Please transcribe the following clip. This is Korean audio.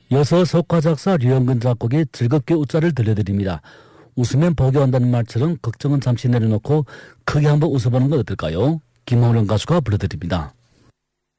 여서 석화작사 류영근 작곡의 즐겁게 웃자를 들려드립니다. 웃으면 복이 온다는 말처럼 걱정은 잠시 내려놓고 크게 한번 웃어보는 건 어떨까요? 김홍련 가수가 불러드립니다.